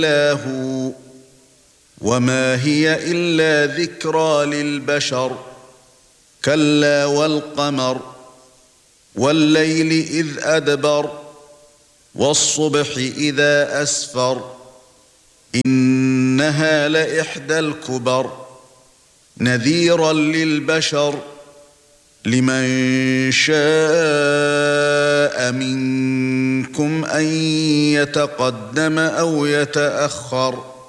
إِلَّا هُوَ وَمَا هِيَ إِلَّا ذِكْرَى لِلْبَشَرِ كَلَّا وَالْقَمَرِ وَاللَّيْلِ إِذْ أَدْبَرَ وَالصُّبْحِ إِذَا أَسْفَرَ إِنَّهَا لَإِحْدَى الْكُبَرِ نَذِيرًا لِلْبَشَرِ لِمَنْ شَاءَ مِنكُمْ أَنْ يَتَقَدَّمَ أَوْ يَتَأَخَّرَ